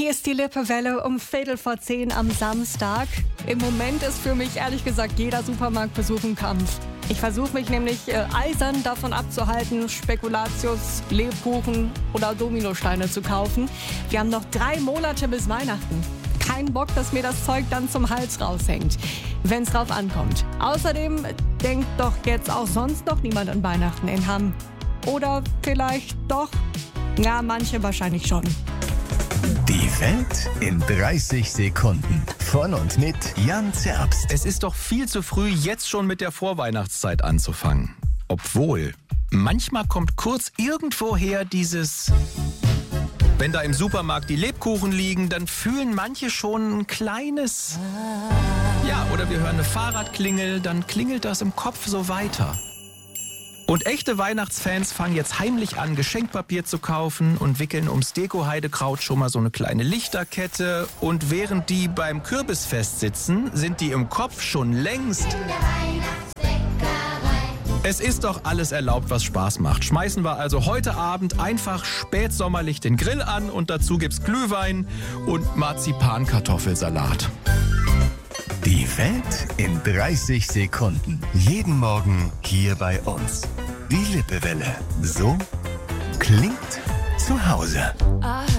Hier ist die Lippewelle um 10:15 am Samstag. Im Moment ist für mich ehrlich gesagt jeder Supermarktbesuch ein Kampf. Ich versuche mich nämlich eisern davon abzuhalten, Spekulatius, Lebkuchen oder Dominosteine zu kaufen. Wir haben noch 3 Monate bis Weihnachten. Kein Bock, dass mir das Zeug dann zum Hals raushängt, wenn es drauf ankommt. Außerdem denkt doch jetzt auch sonst noch niemand an Weihnachten in Hamm. Oder vielleicht doch? Ja, manche wahrscheinlich schon. Die Welt in 30 Sekunden. Von und mit Jan Zerbst. Es ist doch viel zu früh, jetzt schon mit der Vorweihnachtszeit anzufangen. Obwohl, manchmal kommt kurz irgendwoher dieses... Wenn da im Supermarkt die Lebkuchen liegen, dann fühlen manche schon ein kleines... Ja, oder wir hören eine Fahrradklingel, dann klingelt das im Kopf so weiter. Und echte Weihnachtsfans fangen jetzt heimlich an, Geschenkpapier zu kaufen und wickeln ums Deko-Heidekraut schon mal so eine kleine Lichterkette. Und während die beim Kürbisfest sitzen, sind die im Kopf schon längst... Es ist doch alles erlaubt, was Spaß macht. Schmeißen wir also heute Abend einfach spätsommerlich den Grill an und dazu gibt's Glühwein und Marzipankartoffelsalat. Die Welt in 30 Sekunden. Jeden Morgen hier bei uns. Die Lippewelle. So klingt zu Hause.